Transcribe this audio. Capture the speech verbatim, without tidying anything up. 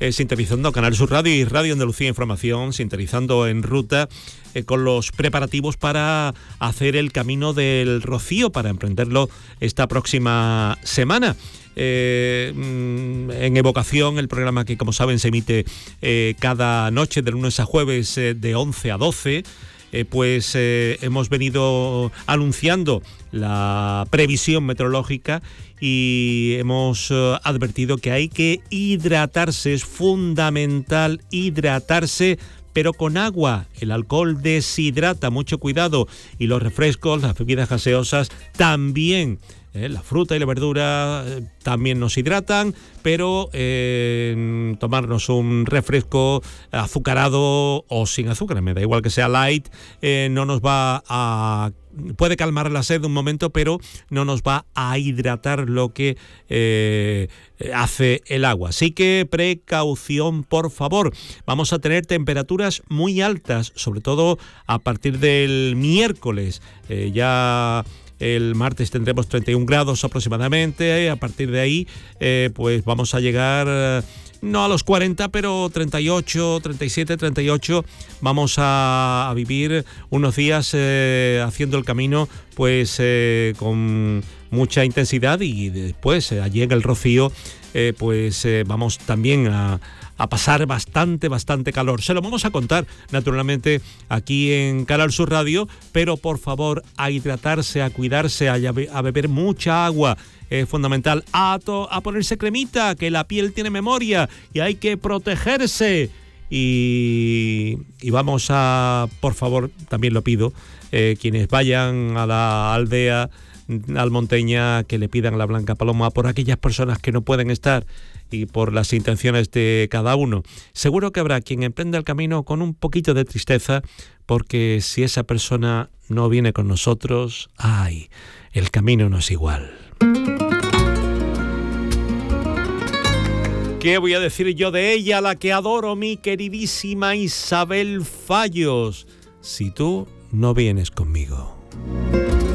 eh, sintonizando Canal Sur Radio y Radio Andalucía Información, sintonizando En Ruta, eh, con los preparativos para hacer el Camino del Rocío, para emprenderlo esta próxima semana. Eh, en Evocación, el programa que, como saben, se emite eh, cada noche de lunes a jueves eh, de once a doce. Eh, pues eh, hemos venido anunciando la previsión meteorológica y hemos eh, advertido que hay que hidratarse, es fundamental hidratarse, pero con agua. El alcohol deshidrata, mucho cuidado, y los refrescos, las bebidas gaseosas también. Eh, la fruta y la verdura eh, también nos hidratan, pero eh, tomarnos un refresco azucarado o sin azúcar, me da igual que sea light, eh, no nos va a... puede calmar la sed un momento, pero no nos va a hidratar lo que eh, hace el agua. Así que precaución, por favor. Vamos a tener temperaturas muy altas, sobre todo a partir del miércoles. Eh, ya... El martes tendremos treinta y un grados aproximadamente. A partir de ahí, eh, pues vamos a llegar, eh, no a los cuarenta, pero treinta y ocho, treinta y siete, treinta y ocho. Vamos a, a vivir unos días eh, haciendo el camino, pues eh, con mucha intensidad, y después, eh, allí en el Rocío, eh, pues eh, vamos también a... a pasar bastante, bastante calor. Se lo vamos a contar, naturalmente, aquí en Canal Sur Radio, pero por favor, a hidratarse, a cuidarse, a, a beber mucha agua. Es fundamental. A, to, a ponerse cremita, que la piel tiene memoria y hay que protegerse. Y, y vamos a, por favor, también lo pido, eh, quienes vayan a la aldea almonteña, que le pidan a la Blanca Paloma por aquellas personas que no pueden estar y por las intenciones de cada uno. Seguro que habrá quien emprenda el camino con un poquito de tristeza, porque si esa persona no viene con nosotros, ¡ay!, el camino no es igual. ¿Qué voy a decir yo de ella, la que adoro, mi queridísima Isabel Fallos, si tú no vienes conmigo?